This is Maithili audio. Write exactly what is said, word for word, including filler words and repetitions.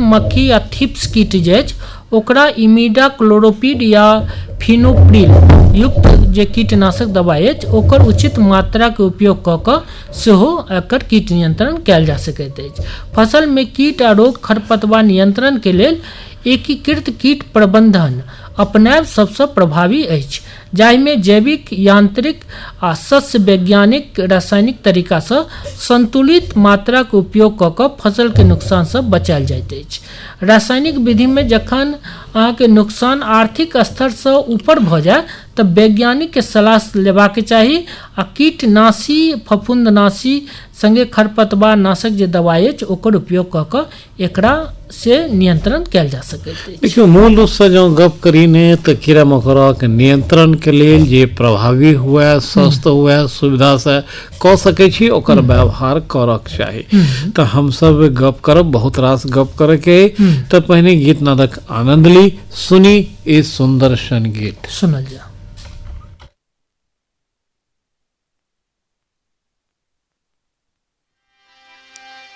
मक्खी या थिप्स कीट जे अछि ओकरा इमिडाक्लोरोपिड या फिनोप्रिल युक्त जे कीटनाशक दवाई अछि ओकर उचित मात्रा के उपयोग कऽ कऽ सेहो एकर कीट नियंत्रण कयल जा सकैत अछि। फसल में कीट आ रोग खरपतवार नियंत्रण के लेल एकीकृत कीट प्रबंधन अपनायब सबसँ प्रभावी अछि, जाहिमे जैविक, यांत्रिक आ सस्य वैज्ञानिक रासायनिक तरीका सँ संतुलित मात्रा के उपयोग कऽ कऽ फसल के नुकसान सँ बचायल जाइत अछि। रासायनिक विधि में जखन अहाँ के नुकसान आर्थिक स्तर से ऊपर भ जाए तब वैज्ञानिक के सलाह लेबाक चाही आ कीटनाशी, फफूंदनाशी संगे खरपतवार नाशक जे दवाई अछि ओकर उपयोग कऽ कऽ एकरा से नियंत्रण कयल जा सकैत अछि। देखियो मूल रूप से जो गप करीने तो कीड़ा मकोड़ा के नियंत्रण के लेल जे प्रभावी हुए, स्वस्थ हुए, सुविधा से कऽ सकै छी ओकर व्यवहार करक चाही। तो हम सब गप करब, बहुत रास गप करे के तो पहले गीत नादक आनंद ली, सुनी ए सुंदर सन गीत सुनल जा।